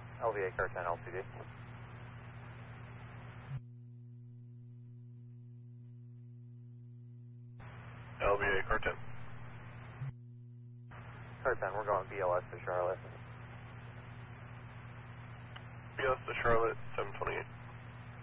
LVA car 10 LCD. LVA car 10. Car 10, we're going BLS to Charlotte. BLS to Charlotte, 728.